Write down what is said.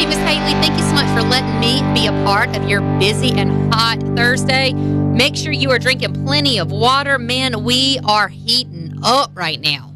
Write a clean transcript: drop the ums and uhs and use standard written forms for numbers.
name is Haley. Thank you so much for letting me be a part of your busy and hot Thursday. Make sure you are drinking plenty of water. Man, we are heating up right now.